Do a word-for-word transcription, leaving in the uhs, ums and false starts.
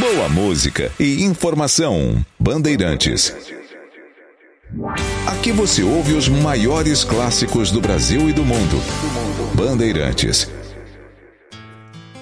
Boa música e informação. Bandeirantes. Aqui você ouve os maiores clássicos do Brasil e do mundo. Bandeirantes.